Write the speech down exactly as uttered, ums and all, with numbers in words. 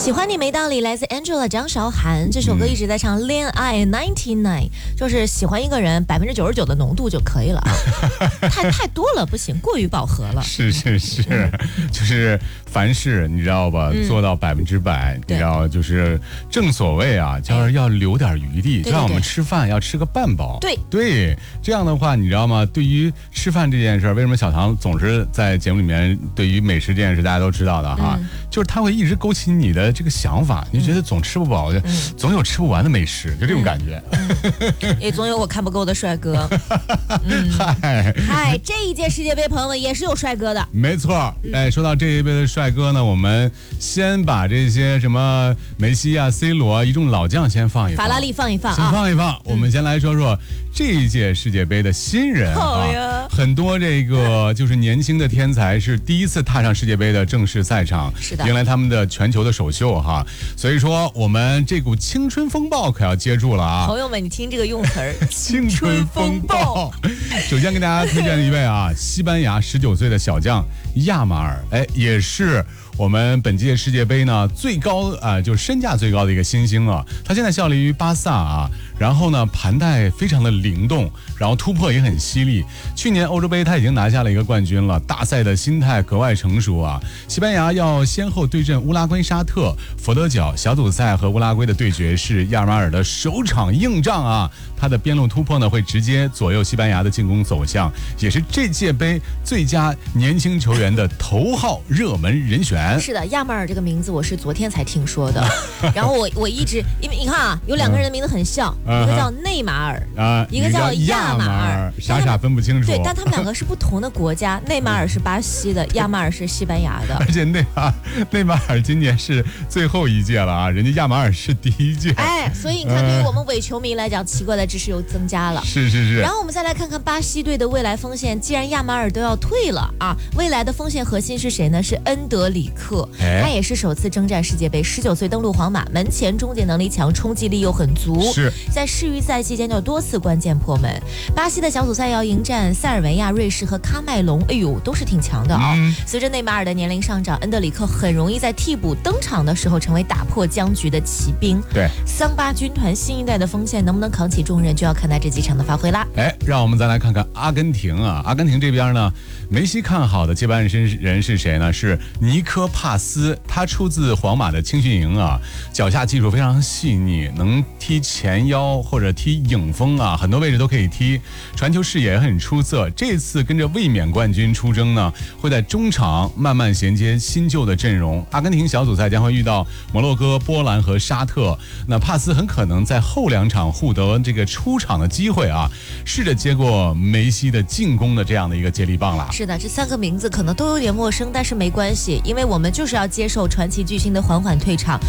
喜欢你没道理，来自 Angela 张韶涵，这首歌一直在唱恋爱 ninety nine， 就是喜欢一个人百分之九十九的浓度就可以了啊，太太多了不行，过于饱和了。 是是是，就是凡事你知道吧，嗯、做到百分之百，你知道就是正所谓啊，就是要留点余地，就像我们吃饭要吃个半饱。 对对，这样的话你知道吗？对于吃饭这件事，为什么小唐总是在节目里面对于美食这件事大家都知道的哈、嗯，就是他会一直勾起你的这个想法，你就觉得总吃不饱，嗯、总有吃不完的美食，就这种感觉。 嗯、也总有我看不够的帅哥。嗯、嗨嗨，这一届世界杯朋友们也是有帅哥的， 没错。哎，说到这一辈的帅哥呢，我们先把这些什么梅西啊、C 罗一众老将先放一放， 法拉利放一放， 先放一放。啊、我们先来说说这一届世界杯的新人啊， 哦、 很多这个就是年轻的天才是第一次踏上世界杯的正式赛场， 是的， 迎来他们的全球的首秀哈。所以说，我们这股青春风暴可要接住了啊！ 朋友们，你听这个用词儿， 青春风暴。首先给大家推荐一位啊，西班牙十九岁的小将亚马尔，哎，也是我们本届世界杯呢最高啊、呃，就是身价最高的一个新星啊。他现在效力于巴萨啊，然后呢盘带非常的灵动，然后突破也很犀利。去年欧洲杯他已经拿下了一个冠军了，大赛的心态格外成熟啊。西班牙要先后对阵乌拉圭、沙特、佛得角，小组赛和乌拉圭的对决是亚马尔的首场硬仗啊。他的边路突破呢会直接左右西班牙的进攻走向，也是这届杯最佳年轻球员的头号热门人选。 是的，亚马尔这个名字我是昨天才听说的，然后我我一直因为你看啊，有两个人的名字很像，嗯、一个叫内马尔啊，一个叫亚马尔， 傻傻分不清楚。 对，但他们两个是不同的国家，内马尔是巴西的，亚马尔是西班牙的。 而且内马内马尔今年是最后一届了啊，人家亚马尔是第一届。 哎，所以你看，对于我们伪球迷来讲，奇怪的知识又增加了。 是是是。 然后我们再来看看巴西队的未来锋线，既然亚马尔都要退了啊，未来的锋线核心是谁呢？是恩德里克。他也是首次征战世界杯，十九岁登陆皇马，门前终结能力强，冲击力又很足。 是在世预赛期间就多次关键破门。巴西的小组赛要迎战塞尔维亚、瑞士和喀麦隆，哎呦，都是挺强的啊、哦嗯。随着内马尔的年龄上涨，恩德里克很容易在替补登场的时候成为打破僵局的骑兵。 对， 桑巴军团新一代的锋线能不能扛起重任，就要看他这几场的发挥啦。 哎，让我们再来看看阿根廷啊，阿根廷这边呢，梅西看好的接班人是谁呢？是尼科帕斯，他出自皇马的青训营啊，脚下技术非常细腻，能踢前腰或者踢影锋啊，很多位置都可以踢，传球视野也很出色。这次跟着卫冕冠军出征呢，会在中场慢慢衔接新旧的阵容。阿根廷小组赛将会遇到摩洛哥、波兰和沙特，那帕斯很可能在后两场互得这个出场的机会啊，试着接过梅西的进攻的这样的一个接力棒啦。 是的，这三个名字可能都有点陌生，但是没关系，因为我们就是要接受传奇巨星的缓缓退场，